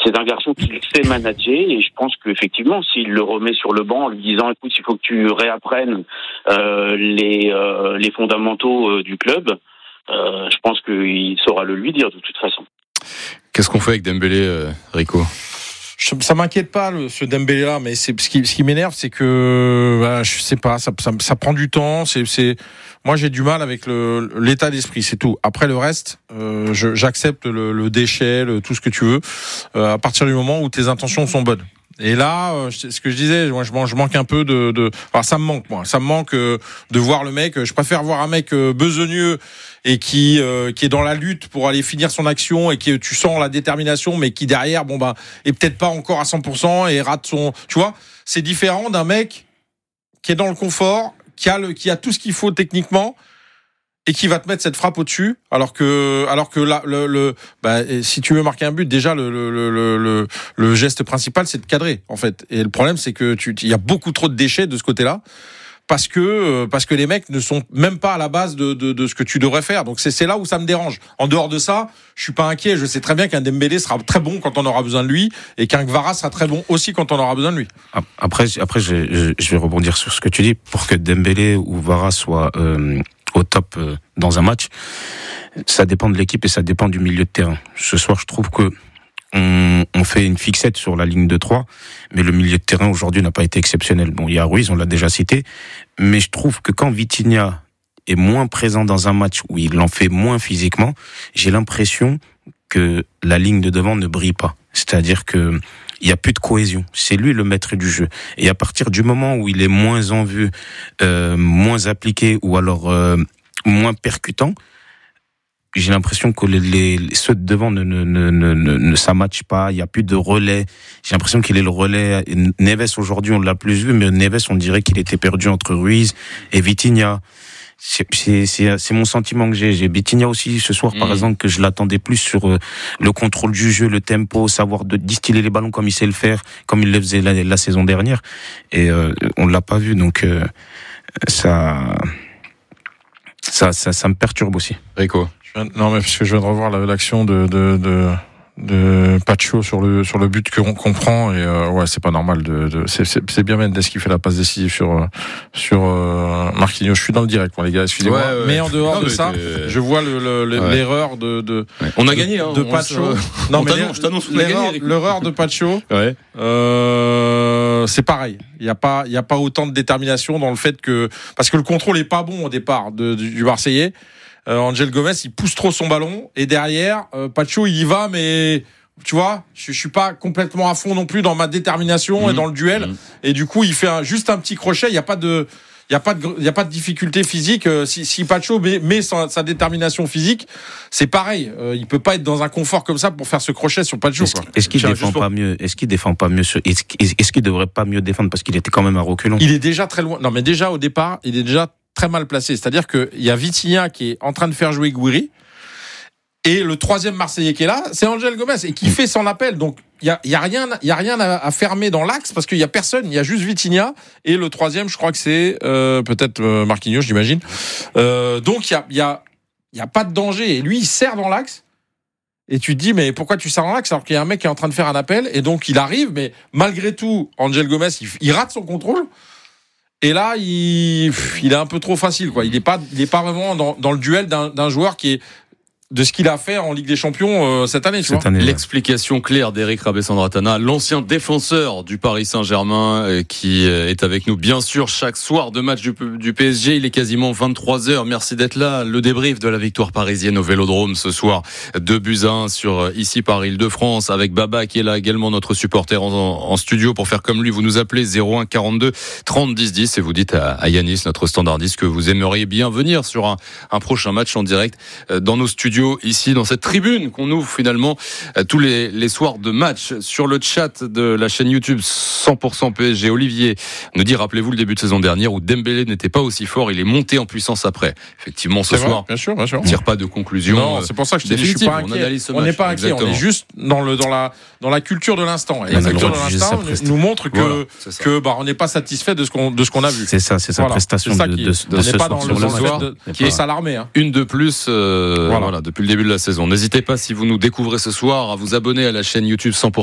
c'est un garçon qui sait manager, et je pense qu'effectivement, s'il le remet sur le banc en lui disant, écoute, il faut que tu réapprennes les fondamentaux du club, je pense qu'il saura le lui dire de toute façon. Qu'est-ce qu'on fait avec Dembélé, Rico ? Ça m'inquiète pas ce Dembélé là, mais ce qui m'énerve, c'est que je sais pas, ça prend du temps. Moi j'ai du mal avec l'état d'esprit, c'est tout. Après le reste, j'accepte le déchet, tout ce que tu veux, à partir du moment où tes intentions sont bonnes. Et là, ce que je disais, moi, je manque un peu enfin, ça me manque de voir le mec. Je préfère voir un mec besogneux et qui est dans la lutte pour aller finir son action et qui tu sens la détermination, mais qui derrière, est peut-être pas encore à 100% et rate son. Tu vois, c'est différent d'un mec qui est dans le confort, qui a tout ce qu'il faut techniquement, et qui va te mettre cette frappe au-dessus, alors que là, si tu veux marquer un but, déjà le geste principal, c'est de cadrer, en fait. Et le problème, c'est que il y a beaucoup trop de déchets de ce côté-là, parce que les mecs ne sont même pas à la base de ce que tu devrais faire. Donc c'est là où ça me dérange. En dehors de ça, je suis pas inquiet. Je sais très bien qu'un Dembélé sera très bon quand on aura besoin de lui, et qu'un Kvara sera très bon aussi quand on aura besoin de lui. Après, je vais rebondir sur ce que tu dis. Pour que Dembélé ou Kvara soient au top dans un match, ça dépend de l'équipe et ça dépend du milieu de terrain. Ce soir, je trouve que on fait une fixette sur la ligne de 3, mais le milieu de terrain aujourd'hui n'a pas été exceptionnel. Bon, il y a Ruiz, on l'a déjà cité, mais je trouve que quand Vitinha est moins présent dans un match où il en fait moins physiquement, j'ai l'impression que la ligne de devant ne brille pas. C'est-à-dire que il y a plus de cohésion. C'est lui le maître du jeu. Et à partir du moment où il est moins en vue, moins appliqué, ou alors moins percutant, j'ai l'impression que ceux de devant ne ça matche pas. Il y a plus de relais. J'ai l'impression qu'il est le relais. Neves aujourd'hui, on l'a plus vu, mais Neves, on dirait qu'il était perdu entre Ruiz et Vitinha. C'est mon sentiment que j'ai. J'ai Vitinha aussi ce soir, par exemple, que je l'attendais plus sur le contrôle du jeu, le tempo, savoir distiller les ballons comme il sait le faire, comme il le faisait la saison dernière. Et on l'a pas vu, donc ça me perturbe aussi. Rico. Non, mais parce que je viens de revoir l'action de Pacho sur le but qu'on prend, et ouais, c'est pas normal c'est bien Mendes qui fait la passe décisive sur Marquinhos. Je suis dans le direct, les gars, excusez-moi. Ouais. Mais en dehors de ça, je vois l'erreur de on a gagné de Pacho. Non, mais je t'annonce l'erreur de Pacho. Ouais. C'est pareil. Il y a pas autant de détermination dans le fait que, parce que le contrôle est pas bon au départ du Marseillais. Angel Gomez, il pousse trop son ballon, et derrière, Pacho, il y va, mais tu vois, je suis pas complètement à fond non plus dans ma détermination et dans le duel. Et du coup, il fait juste un petit crochet. Il y a pas de difficulté physique. Si Pacho met sa détermination physique, c'est pareil. Il peut pas être dans un confort comme ça pour faire ce crochet sur Pacho. Est-ce qu'il défend pas mieux? Est-ce qu'il défend pas mieux? Est-ce qu'il devrait pas mieux défendre, parce qu'il était quand même à reculons? Il est déjà très loin. Non, mais déjà au départ, il est déjà très mal placé. C'est-à-dire qu'il y a Vitinha qui est en train de faire jouer Gouiri, et le troisième Marseillais qui est là, c'est Angel Gomez, et qui fait son appel. Donc il y a rien à fermer dans l'axe, parce qu'il y a personne. Il y a juste Vitinha, et le troisième, je crois que c'est peut-être Marquinhos, j'imagine. Donc il y a pas de danger. Et lui, il serre dans l'axe. Et tu te dis, mais pourquoi tu serres dans l'axe alors qu'il y a un mec qui est en train de faire un appel? Et donc il arrive, mais malgré tout, Angel Gomez, il rate son contrôle. Et là, il est un peu trop facile, quoi. Il est pas vraiment dans le duel d'un joueur qui est de ce qu'il a fait en Ligue des Champions cette année. L'explication claire d'Eric Rabessandratana, l'ancien défenseur du Paris Saint-Germain, qui est avec nous, bien sûr, chaque soir de match du PSG. Il est quasiment 23h. Merci d'être là. Le débrief de la victoire parisienne au Vélodrome ce soir, 2-1 sur ici par Île-de-France, avec Baba qui est là également, notre supporter en studio. Pour faire comme lui, vous nous appelez 01 42 30 10 10 et vous dites à Yanis, notre standardiste, que vous aimeriez bien venir sur un prochain match en direct dans nos studios, ici dans cette tribune qu'on ouvre finalement tous les soirs de match. Sur le chat de la chaîne YouTube 100% PSG, Olivier nous dit, rappelez-vous le début de saison dernière où Dembélé n'était pas aussi fort, il est monté en puissance après. Effectivement, ce soir, bien sûr. On ne tire pas de conclusion. Non, c'est pour ça que je te dis, je suis pas inquiet. On n'est pas inquiet, on est juste dans la culture de l'instant. Et la culture de l'instant nous montre que on n'est pas satisfait de ce qu'on a vu. C'est ça, c'est sa prestation de ce soir. On n'est pas dans le soir qui est s'alarmer. Une de plus, voilà, depuis le début de la saison. N'hésitez pas, si vous nous découvrez ce soir, à vous abonner à la chaîne YouTube 100%.